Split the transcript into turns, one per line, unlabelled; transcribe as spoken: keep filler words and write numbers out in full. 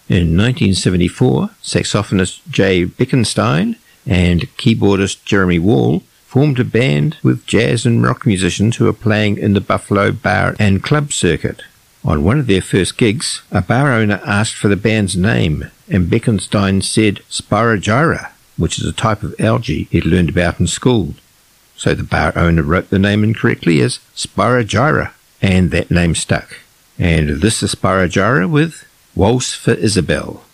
In nineteen seventy-four, saxophonist Jay Bickenstein and keyboardist Jeremy Wall formed a band with jazz and rock musicians who were playing in the Buffalo bar and club circuit. On one of their first gigs, a bar owner asked for the band's name, and Bickenstein said Spirogyra, which is a type of algae he'd learned about in school. So the bar owner wrote the name incorrectly as Spirogyra, and that name stuck. And this is Spirogyra with Waltz for Isabel.